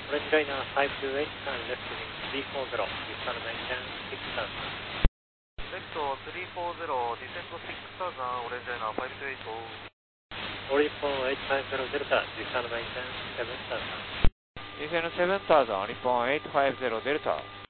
Orange Liner 528, turn left wing 340, descend maintain 6000. Left 340, descend 6000, Orange Liner 528. Orange 850 Delta, descend maintain 7000. Descend 7000, Nippon 850 Delta.